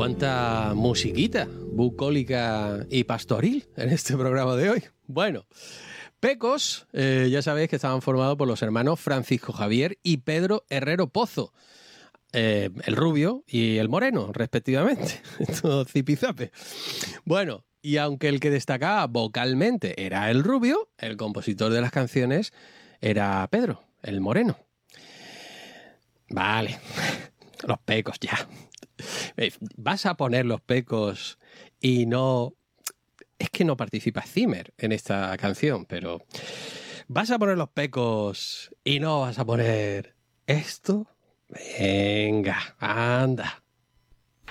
cuánta musiquita bucólica y pastoril en este programa de hoy. Bueno, Pecos, ya sabéis que estaban formados por los hermanos Francisco Javier y Pedro Herrero Pozo, el rubio y el moreno, respectivamente. Todo zipizape. Bueno, y aunque el que destacaba vocalmente era el rubio, el compositor de las canciones era Pedro, el moreno. Vale, los Pecos ya. Vas a poner los Pecos y no... Es que no participa Zimmer en esta canción, pero... ¿Vas a poner los Pecos y no vas a poner esto? Venga, anda.